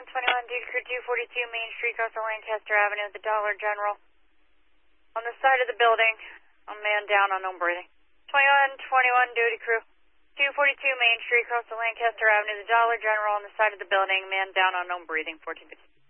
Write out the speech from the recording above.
2121, duty crew 242 Main Street, across Lancaster Avenue, the Dollar General. On the side of the building, a man down, unknown breathing. 2121, duty crew 242 Main Street, across Lancaster Avenue, the Dollar General. On the side of the building, man down, unknown breathing, 1450.